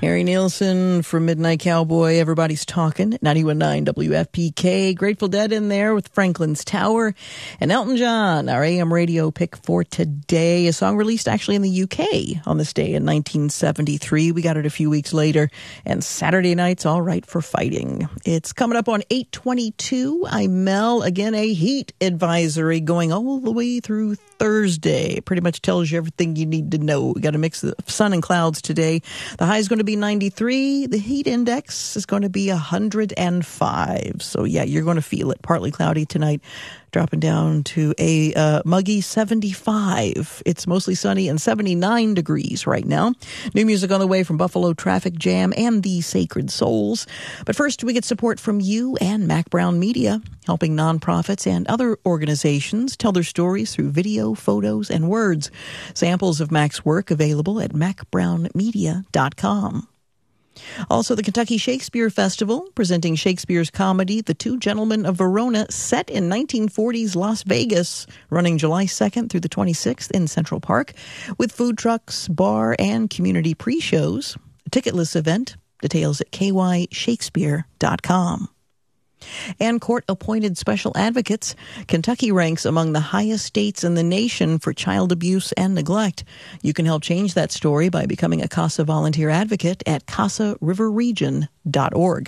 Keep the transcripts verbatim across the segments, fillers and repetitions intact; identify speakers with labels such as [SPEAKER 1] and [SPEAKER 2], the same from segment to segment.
[SPEAKER 1] Harry Nielsen from Midnight Cowboy. Everybody's talking. ninety-one point nine W F P K. Grateful Dead in there with Franklin's Tower. And Elton John, our A M radio pick for today. A song released actually in the U K on this day in nineteen seventy-three. We got it a few weeks later. And Saturday Night's All Right for Fighting. It's coming up on eight twenty-two. I'm Mel. Again, a heat advisory going all the way through Thursday. Pretty much tells you everything you need to know. We got a mix of sun and clouds today. The high is going to be ninety-three. The heat index is going to be one hundred five. So yeah, you're going to feel it. Partly cloudy tonight, dropping down to a uh, muggy seventy-five. It's mostly sunny and seventy-nine degrees right now. New music on the way from Buffalo Traffic Jam and the Sacred Souls. But first, we get support from you and Mac Brown Media, helping nonprofits and other organizations tell their stories through video, photos, and words. Samples of Mac's work available at mac brown media dot com. Also, the Kentucky Shakespeare Festival, presenting Shakespeare's comedy, The Two Gentlemen of Verona, set in nineteen forties Las Vegas, running July second through the twenty-sixth in Central Park, with food trucks, bar, and community pre-shows. A ticketless event. Details at k y shakespeare dot com. And court-appointed special advocates. Kentucky ranks among the highest states in the nation for child abuse and neglect. You can help change that story by becoming a CASA volunteer advocate at casa river region dot org.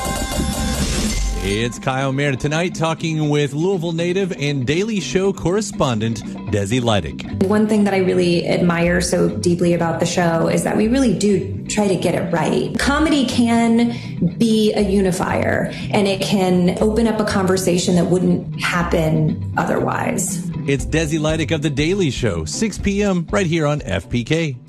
[SPEAKER 2] It's Kyle Mayer tonight, talking with Louisville native and Daily Show correspondent Desi Leidig.
[SPEAKER 3] One thing that I really admire so deeply about the show is that we really do try to get it right. Comedy can be a unifier, and it can open up a conversation that wouldn't happen otherwise.
[SPEAKER 2] It's Desi Leidig of The Daily Show, six p.m. right here on F P K.